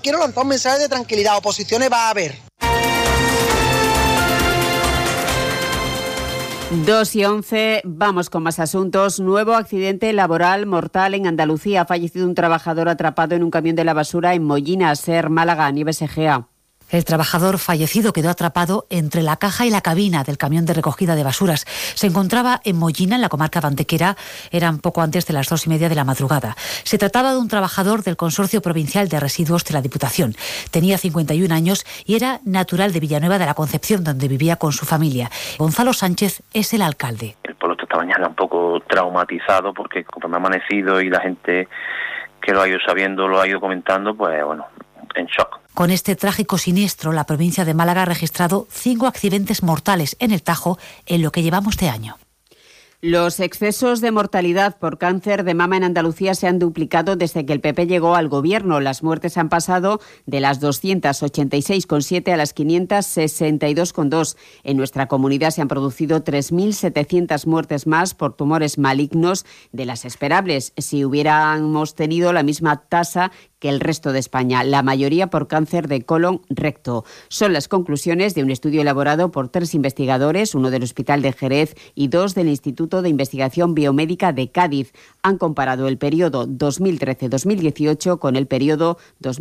Quiero lanzar un mensaje de tranquilidad, oposiciones va a haber. 2:11, vamos con más asuntos. Nuevo accidente laboral mortal en Andalucía. Ha fallecido un trabajador atrapado en un camión de la basura en Mollina, Ser, Málaga, Nieves Egea. El trabajador fallecido quedó atrapado entre la caja y la cabina del camión de recogida de basuras. Se encontraba en Mollina, en la comarca de Antequera. Eran poco antes de las 2:30 de la madrugada. Se trataba de un trabajador del Consorcio Provincial de Residuos de la Diputación. Tenía 51 años y era natural de Villanueva de la Concepción, donde vivía con su familia. Gonzalo Sánchez es el alcalde. El pueblo esta mañana un poco traumatizado porque como ha amanecido y la gente que lo ha ido sabiendo, lo ha ido comentando, pues bueno, en shock. Con este trágico siniestro, la provincia de Málaga ha registrado 5 accidentes mortales en el Tajo en lo que llevamos de año. Los excesos de mortalidad por cáncer de mama en Andalucía se han duplicado desde que el PP llegó al gobierno. Las muertes han pasado de las 286,7 a las 562,2. En nuestra comunidad se han producido 3.700 muertes más por tumores malignos de las esperables, si hubiéramos tenido la misma tasa que el resto de España, la mayoría por cáncer de colon recto. Son las conclusiones de un estudio elaborado por 3 investigadores, uno del Hospital de Jerez y 2 del Instituto de Investigación Biomédica de Cádiz. Han comparado el periodo 2013-2018 con el periodo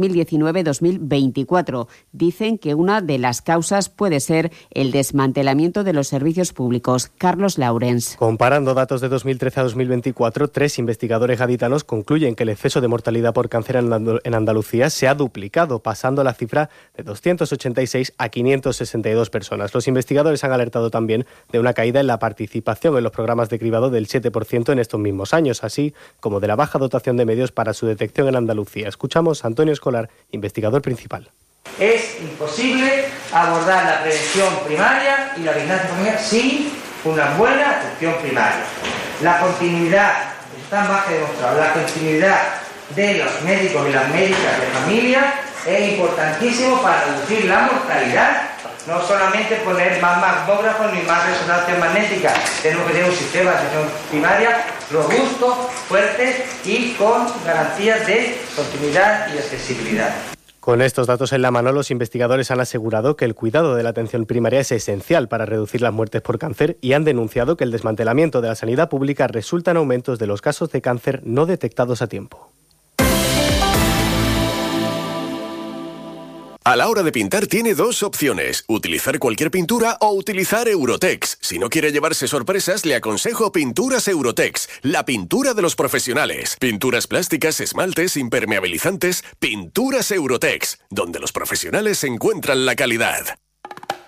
2019-2024. Dicen que una de las causas puede ser el desmantelamiento de los servicios públicos. Carlos Laurens. Comparando datos de 2013 a 2024, 3 investigadores gaditanos concluyen que el exceso de mortalidad por cáncer en Andalucía se ha duplicado, pasando la cifra de 286 a 562 personas. Los investigadores han alertado también de una caída en la participación en los programas de cribado del 7% en estos mismos años, así como de la baja dotación de medios para su detección en Andalucía. Escuchamos a Antonio Escolar, investigador principal. Es imposible abordar la prevención primaria y la vigilancia familiar sin una buena atención primaria. La continuidad, está más que demostrado, la continuidad de los médicos y las médicas de familia es importantísimo para reducir la mortalidad. No solamente poner más mamógrafos ni más resonancia magnética, tenemos que tener un sistema de atención primaria robusto, fuerte y con garantías de continuidad y accesibilidad. Con estos datos en la mano, los investigadores han asegurado que el cuidado de la atención primaria es esencial para reducir las muertes por cáncer y han denunciado que el desmantelamiento de la sanidad pública resulta en aumentos de los casos de cáncer no detectados a tiempo. A la hora de pintar tiene 2 opciones, utilizar cualquier pintura o utilizar Eurotex. Si no quiere llevarse sorpresas, le aconsejo Pinturas Eurotex, la pintura de los profesionales. Pinturas plásticas, esmaltes, impermeabilizantes, Pinturas Eurotex, donde los profesionales encuentran la calidad.